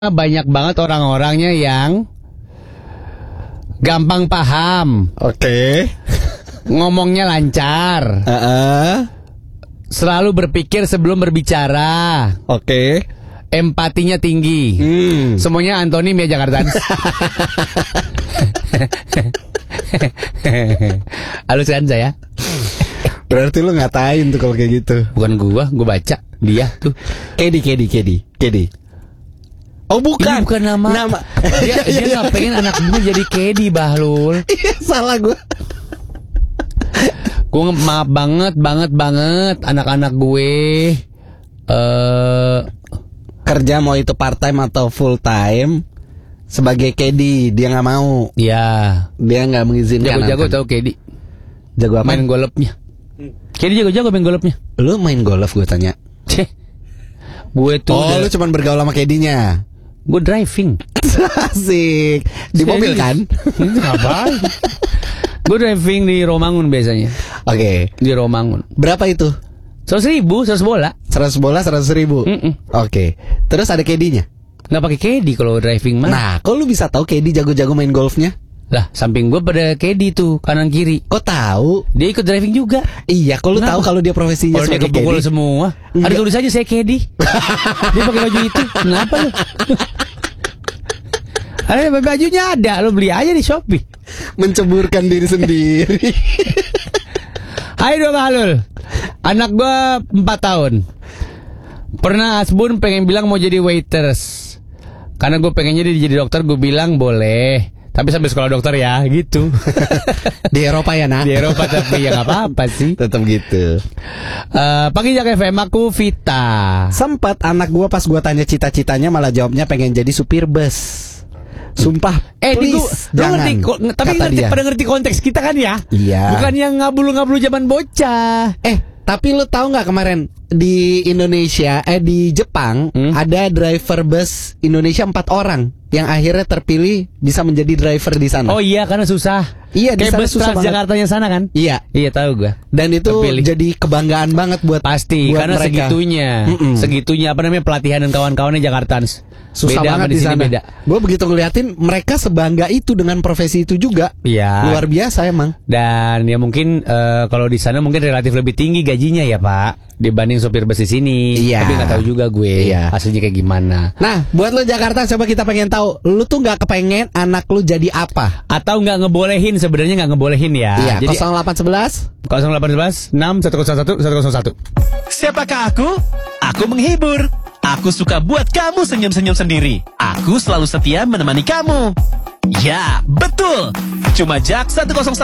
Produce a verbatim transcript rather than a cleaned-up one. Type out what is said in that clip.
banyak banget orang-orangnya yang gampang paham. Oke. Okay. Ngomongnya lancar. Uh-uh. Selalu berpikir sebelum berbicara. Oke. Okay. Empatinya tinggi. Hmm. Semuanya antonim ya Jakarta. Halus kan saya? Berarti lu ngatain tuh kalau kayak gitu. Bukan gua, gua baca dia tuh. Kedi, Kedi, Kedi, Kedi. Oh bukan. Ini bukan nama. Nama. Dia, dia nggak pengen anak gue jadi Kedi, Bahlul. Iya, salah gue. Gue maaf banget, banget, banget. Anak-anak gue uh, kerja mau itu part time atau full time sebagai Kedi, dia nggak mau. Ya. Dia nggak mengizinkan. Jago-jago tau Kedi. Jago apa? Main golfnya. Kedi jago-jago main golfnya. Lu main golf gue tanya. Ceh. Gue tuh. Oh, udah... lu cuman bergaul sama Kedinya. Gue driving. Asik. Di mobil kan? Ngapain? Gue driving di Romangun biasanya. Oke. Okay. Di Romangun. Berapa itu? Seratus ribu, seratus bola. Seratus bola, seratus ribu. Oke. Okay. Terus ada Kedinya? Nggak pakai Kedi kalau driving mah. Nah, kok lu bisa tahu Kedi jago-jago main golfnya? Lah, samping gue pada Kedi tuh, kanan kiri. Kok tahu? Dia ikut driving juga. Iya, kok lu tahu kalau dia profesinya sebagai Kedi? Kalau dia kepukul semua. Enggak. Ada tulis aja saya Kedi. Dia pakai baju itu. Kenapa lu? Ada bajunya ada, lo beli aja di Shopee. Menceburkan diri sendiri. Hai dong Bahlul. Anak gue empat tahun. Pernah Asbun pengen bilang mau jadi waiters. Karena gue pengennya dia jadi dokter, gue bilang boleh. Tapi sampai sekolah dokter ya, gitu. Di Eropa ya nak. Di Eropa tapi ya nggak apa-apa sih. Tetap gitu. Uh, pagi Jak F M, aku Vita. Sempat anak gua pas gua tanya cita-citanya malah jawabnya pengen jadi supir bus. Sumpah, eh, please, gua, jangan. Ngerti, ko, tapi ngerti, pada ngerti konteks kita kan ya. Iya. Bukan yang ngabulu-ngabulu zaman bocah. Eh, tapi lu tahu nggak kemarin di Indonesia, eh di Jepang hmm? ada driver bus Indonesia empat orang yang akhirnya terpilih bisa menjadi driver di sana. Oh iya, karena susah. Iya, di sana bus susah banget. Jakartanya sana kan? Iya, iya tahu gua. Dan itu terpilih. Jadi kebanggaan banget buat pasti buat karena mereka. segitunya, Mm-mm. segitunya apa namanya pelatihan dan kawan-kawannya Jakarta. Susah beda banget di sana. Beda. Gue begitu ngeliatin mereka sebangga itu dengan profesi itu juga. Iya. Luar biasa emang. Dan ya mungkin uh, kalau di sana mungkin relatif lebih tinggi gajinya ya Pak dibanding sopir bus di sini. Iya. Tapi nggak tahu juga gue iya. hasilnya kayak gimana. Nah, buat lo Jakarta coba kita pengen tahu, lu tuh nggak kepengen anak lu jadi apa? Atau nggak ngebolehin, sebenarnya nggak ngebolehin ya. Iya. Jadi nol delapan sebelas nol delapan sebelas enam satu nol satu satu nol satu. Siapakah aku? Aku menghibur. Aku suka buat kamu senyum-senyum sendiri. Aku selalu setia menemani kamu. Ya, betul. Cuma Jak seratus satu.